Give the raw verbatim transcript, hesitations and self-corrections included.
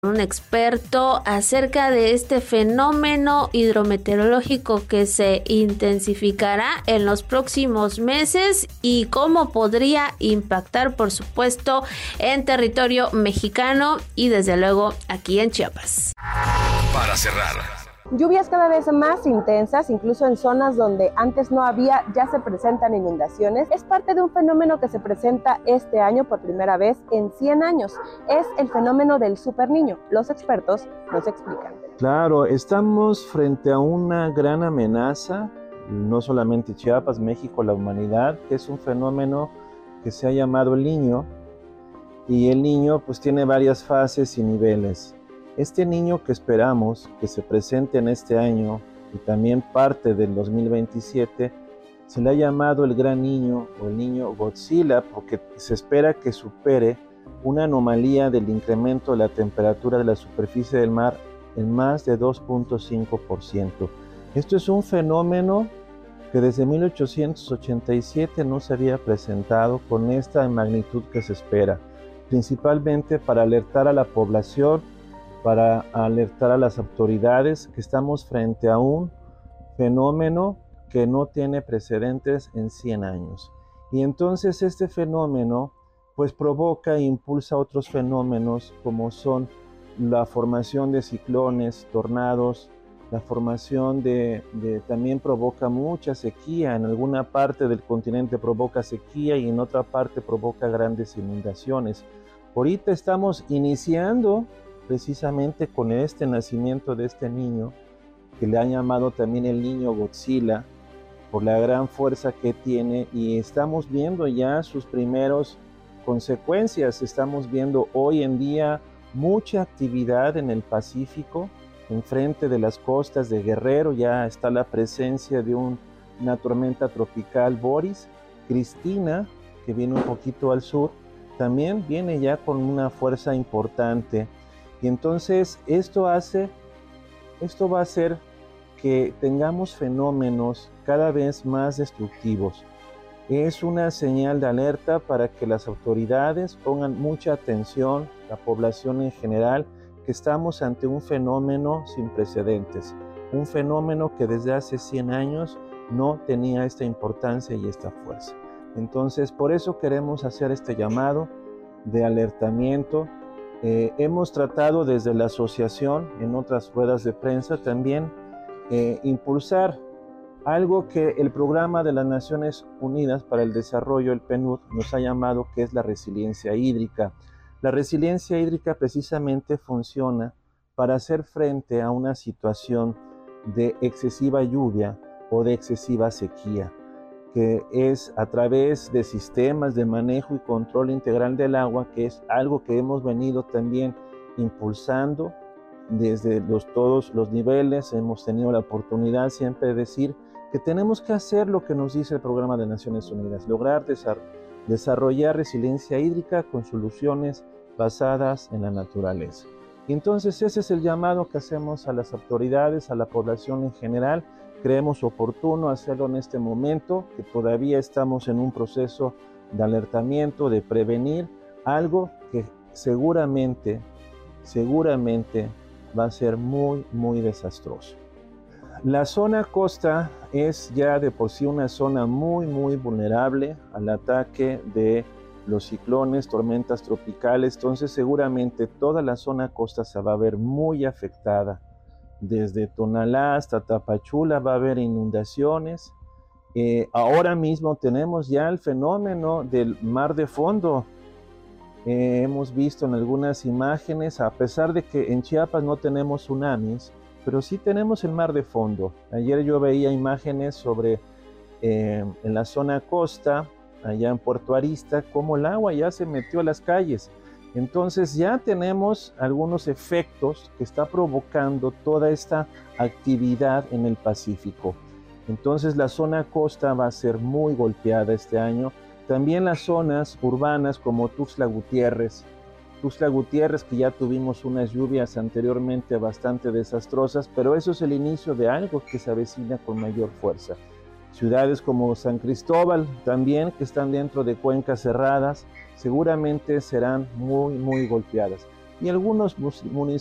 un experto acerca de este fenómeno hidrometeorológico que se intensificará en los próximos meses y cómo podría impactar, por supuesto, en territorio mexicano y desde luego aquí en Chiapas. Para cerrar, lluvias cada vez más intensas, incluso en zonas donde antes no había, ya se presentan inundaciones. Es parte de un fenómeno que se presenta este año por primera vez en cien años. Es el fenómeno del superniño. Los expertos nos explican. Claro, estamos frente a una gran amenaza, no solamente Chiapas, México, la humanidad, que es un fenómeno que se ha llamado el Niño, y el Niño pues tiene varias fases y niveles. Este Niño que esperamos que se presente en este año y también parte del dos mil veintisiete, se le ha llamado el Gran Niño o el Niño Godzilla porque se espera que supere una anomalía del incremento de la temperatura de la superficie del mar en más de dos punto cinco por ciento. Esto es un fenómeno que desde mil ochocientos ochenta y siete no se había presentado con esta magnitud que se espera, principalmente para alertar a la población, para alertar a las autoridades que estamos frente a un fenómeno que no tiene precedentes en cien años. Y entonces este fenómeno pues provoca e impulsa otros fenómenos como son la formación de ciclones, tornados, la formación de, de también provoca mucha sequía, en alguna parte del continente provoca sequía y en otra parte provoca grandes inundaciones. Ahorita estamos iniciando precisamente con este nacimiento de este niño, que le han llamado también el Niño Godzilla, por la gran fuerza que tiene, y estamos viendo ya sus primeros consecuencias. Estamos viendo hoy en día mucha actividad en el Pacífico, enfrente de las costas de Guerrero ya está la presencia de un, una tormenta tropical Boris. Cristina, que viene un poquito al sur, también viene ya con una fuerza importante. Y entonces esto hace, esto va a hacer que tengamos fenómenos cada vez más destructivos. Es una señal de alerta para que las autoridades pongan mucha atención, la población en general, que estamos ante un fenómeno sin precedentes, un fenómeno que desde hace cien años no tenía esta importancia y esta fuerza. Entonces, por eso queremos hacer este llamado de alertamiento. Eh, hemos tratado desde la asociación, en otras ruedas de prensa también, eh, impulsar algo que el Programa de las Naciones Unidas para el Desarrollo, el P N U D, nos ha llamado, que es la resiliencia hídrica. La resiliencia hídrica precisamente funciona para hacer frente a una situación de excesiva lluvia o de excesiva sequía, que es a través de sistemas de manejo y control integral del agua, que es algo que hemos venido también impulsando desde los, todos los niveles. Hemos tenido la oportunidad siempre de decir que tenemos que hacer lo que nos dice el Programa de Naciones Unidas, lograr desarrollar desarrollar resiliencia hídrica con soluciones basadas en la naturaleza. Y entonces ese es el llamado que hacemos a las autoridades, a la población en general. Creemos oportuno hacerlo en este momento, que todavía estamos en un proceso de alertamiento, de prevenir algo que seguramente, seguramente va a ser muy, muy desastroso. La zona costa es ya de por sí una zona muy, muy vulnerable al ataque de los ciclones, tormentas tropicales. Entonces seguramente toda la zona costa se va a ver muy afectada. Desde Tonalá hasta Tapachula va a haber inundaciones. Eh, ahora mismo tenemos ya el fenómeno del mar de fondo. Eh, hemos visto en algunas imágenes, a pesar de que en Chiapas no tenemos tsunamis, pero sí tenemos el mar de fondo. Ayer yo veía imágenes sobre eh, en la zona costa, allá en Puerto Arista, cómo el agua ya se metió a las calles. Entonces ya tenemos algunos efectos que está provocando toda esta actividad en el Pacífico. Entonces la zona costa va a ser muy golpeada este año. También las zonas urbanas como Tuxtla Gutiérrez, Tuxtla Gutiérrez, que ya tuvimos unas lluvias anteriormente bastante desastrosas, pero eso es el inicio de algo que se avecina con mayor fuerza. Ciudades como San Cristóbal también, que están dentro de cuencas cerradas, seguramente serán muy, muy golpeadas. y algunos municipios